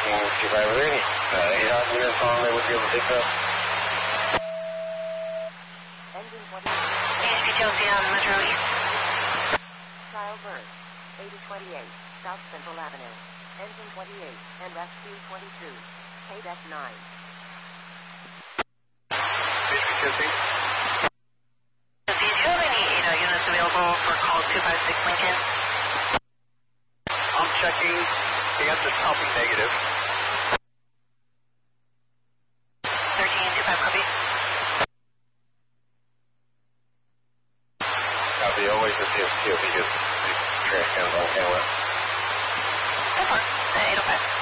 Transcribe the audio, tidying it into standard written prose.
1325 8 units on there with you able to pick up. Engine 28. AHP Chelsea on Metro East. Trial bird. 8028, South Central Avenue. Engine 28 and rescue 22. KDEC 9. AHP Chelsea. Do you have any units available for call 256 Lincoln? I'm checking. The answer's probably negative. 1325 copy. Copy. Always the CSQ because the trash cans on camera. That's fine. 805.